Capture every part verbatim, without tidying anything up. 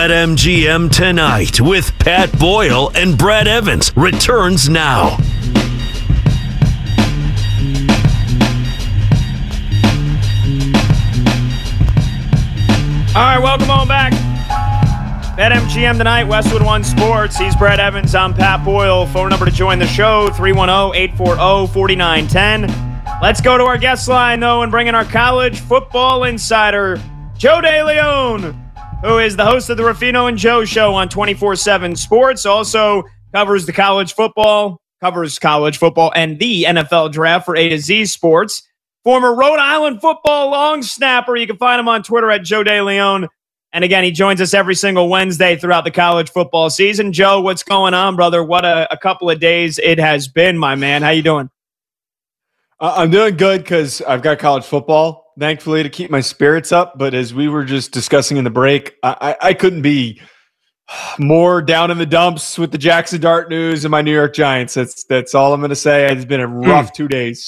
BetMGM Tonight with Pat Boyle and Brad Evans returns now. All right, welcome on back. BetMGM Tonight, Westwood One Sports. He's Brad Evans. I'm Pat Boyle. Phone number to join the show, three one zero, eight four zero, four nine one zero. Let's go to our guest line, though, and bring in our college football insider, Joe DeLeon, who is the host of the Ruffino and Joe Show on twenty-four seven Sports. Also covers the college football, covers college football and the N F L draft for A to Z Sports. Former Rhode Island football long snapper. You can find him on Twitter at Joe DeLeon. And again, he joins us every single Wednesday throughout the college football season. Joe, what's going on, brother? What a, a couple of days it has been, my man. How you doing? Uh, I'm doing good because I've got college football, thankfully, to keep my spirits up. But as we were just discussing in the break, I, I, I couldn't be more down in the dumps with the Jackson Dart news and my New York Giants. That's that's all I'm going to say. It's been a rough mm. two days.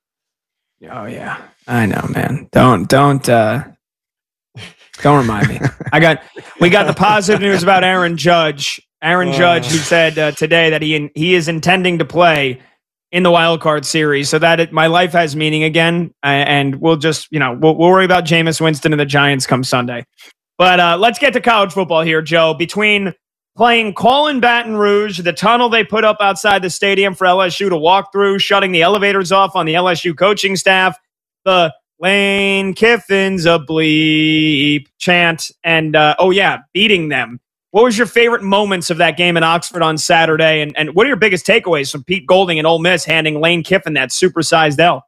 Oh yeah, I know, man. Don't don't uh, don't remind me. I got we got the positive news about Aaron Judge. Aaron Judge, who said uh, today that he he is intending to play in the wild card series, so that it, my life has meaning again. Uh, and we'll just you know we'll, we'll worry about Jameis Winston and the Giants come Sunday. But uh, let's get to college football here, Joe. Between playing Colin Baton Rouge, the tunnel they put up outside the stadium for L S U to walk through, shutting the elevators off on the L S U coaching staff, the Lane Kiffin's a bleep chant, and, uh, oh yeah, beating them. What was your favorite moments of that game in Oxford on Saturday, and, and what are your biggest takeaways from Pete Golding and Ole Miss handing Lane Kiffin that supersized L?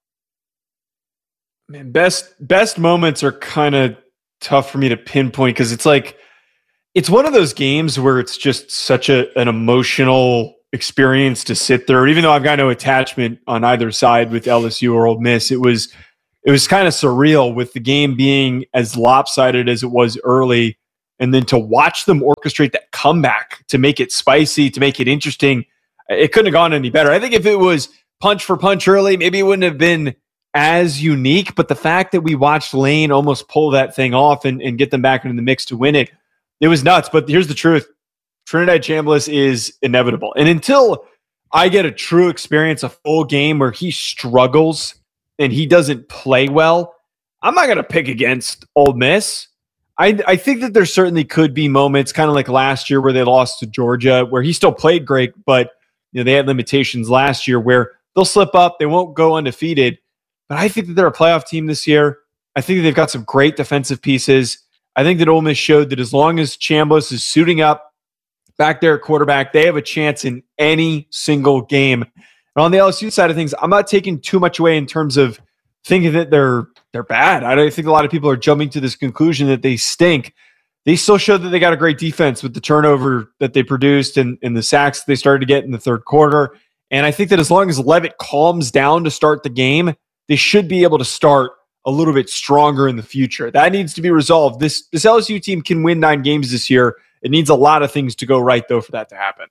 Man, best, best moments are kind of tough for me to pinpoint because it's like, it's one of those games where it's just such a, an emotional experience to sit there. Even though I've got no attachment on either side with L S U or Ole Miss, it was it was kind of surreal with the game being as lopsided as it was early, and then to watch them orchestrate that comeback to make it spicy, to make it interesting. It couldn't have gone any better. I think if it was punch for punch early, maybe it wouldn't have been as unique. But the fact that we watched Lane almost pull that thing off and, and get them back into the mix to win it, it was nuts. But here's the truth. Trinidad Chambliss is inevitable. And until I get a true experience, a full game where he struggles and he doesn't play well, I'm not going to pick against Ole Miss. I, I think that there certainly could be moments, kind of like last year where they lost to Georgia, where he still played great, but you know they had limitations last year where they'll slip up. They won't go undefeated. But I think that they're a playoff team this year. I think that they've got some great defensive pieces. I think that Ole Miss showed that as long as Chambliss is suiting up back there at quarterback, they have a chance in any single game. And on the L S U side of things, I'm not taking too much away in terms of thinking that they're they're bad. I don't think a lot of people are jumping to this conclusion that they stink. They still showed that they got a great defense with the turnover that they produced and, and the sacks that they started to get in the third quarter. And I think that as long as Levitt calms down to start the game, they should be able to start a little bit stronger in the future. That needs to be resolved. This this L S U team can win nine games this year. It needs a lot of things to go right, though, for that to happen.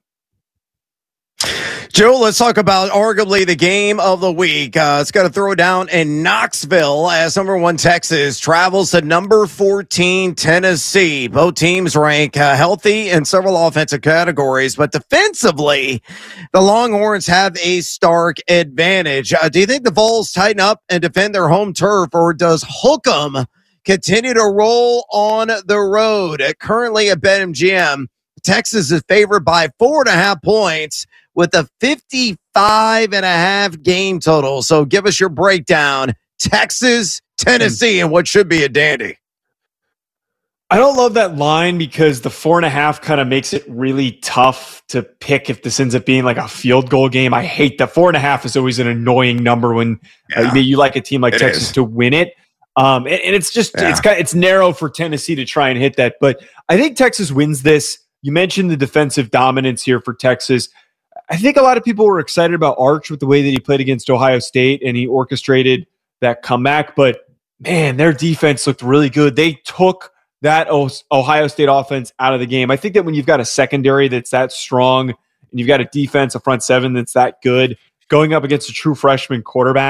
Joe, let's talk about arguably the game of the week. Uh, it's got to throw down in Knoxville as number one Texas travels to number fourteen Tennessee. Both teams rank uh, healthy in several offensive categories, but defensively, the Longhorns have a stark advantage. Uh, do you think the Vols tighten up and defend their home turf, or does Hook'em continue to roll on the road? Uh, currently at BetMGM, Texas is favored by four and a half points with a fifty-five and a half game total. So give us your breakdown. Texas, Tennessee, and what should be a dandy. I don't love that line because the four and a half kind of makes it really tough to pick if this ends up being like a field goal game. I hate that. Four and a half is always an annoying number when yeah, uh, you like a team like Texas is. to win it. Um, and, and it's just, yeah. it's kind of, it's narrow for Tennessee to try and hit that. But I think Texas wins this. You mentioned the defensive dominance here for Texas. I think a lot of people were excited about Arch with the way that he played against Ohio State and he orchestrated that comeback. But man, their defense looked really good. They took that Ohio State offense out of the game. I think that when you've got a secondary that's that strong and you've got a defense, a front seven that's that good, going up against a true freshman quarterback,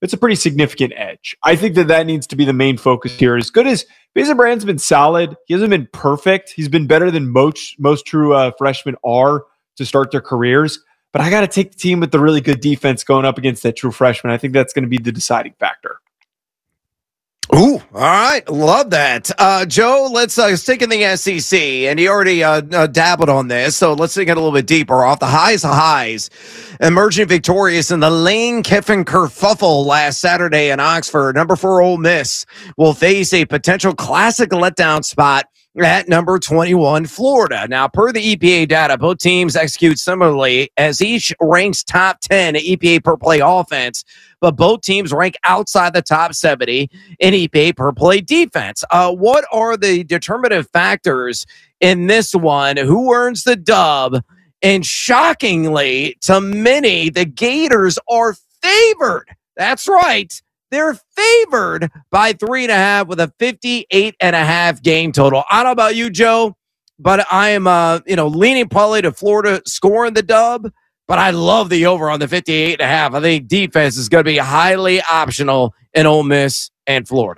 it's a pretty significant edge. I think that that needs to be the main focus here. As good as Mason Brand's been solid, he hasn't been perfect. He's been better than most most true uh, freshmen are to start their careers. But I got to take the team with the really good defense going up against that true freshman. I think that's going to be the deciding factor. Ooh, all right. Love that. Uh, Joe, let's uh, stick in the S E C. And you already uh, uh, dabbled on this, so let's dig in a little bit deeper. Off the highs of highs, emerging victorious in the Lane Kiffin kerfuffle last Saturday in Oxford. Number four Ole Miss will face a potential classic letdown spot at number twenty-one, Florida. Now, per the E P A data, both teams execute similarly as each ranks top ten E P A per play offense, but both teams rank outside the top seventy in E P A per play defense. Uh, what are the determinative factors in this one? Who earns the dub? And shockingly, to many, the Gators are favored. That's right. They're favored by three and a half with a fifty-eight and a half game total. I don't know about you, Joe, but I am, uh, you know, leaning probably to Florida scoring the dub, but I love the over on the fifty-eight and a half. I think defense is going to be highly optional in Ole Miss and Florida.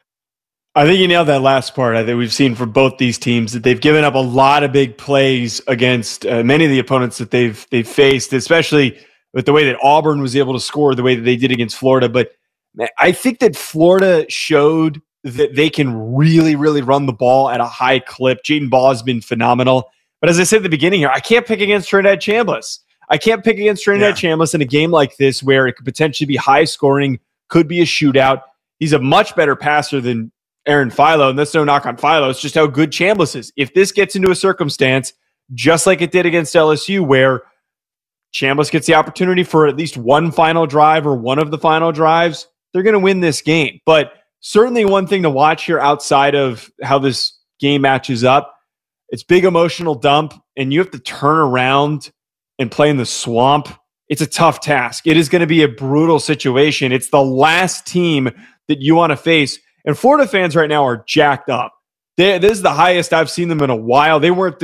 I think you nailed that last part. I think we've seen from both these teams that they've given up a lot of big plays against uh, many of the opponents that they've they've faced, especially with the way that Auburn was able to score the way that they did against Florida. But I think that Florida showed that they can really, really run the ball at a high clip. Jaden Ball has been phenomenal. But as I said at the beginning here, I can't pick against Trinidad Chambliss. I can't pick against Trinidad yeah. Chambliss in a game like this where it could potentially be high scoring, could be a shootout. He's a much better passer than Aaron Philo, and that's no knock on Philo. It's just how good Chambliss is. If this gets into a circumstance, just like it did against L S U, where Chambliss gets the opportunity for at least one final drive or one of the final drives, they're going to win this game. But certainly one thing to watch here outside of how this game matches up, it's big emotional dump, and you have to turn around and play in the swamp. It's a tough task. It is going to be a brutal situation. It's the last team that you want to face. And Florida fans right now are jacked up. They, this is the highest I've seen them in a while. They weren't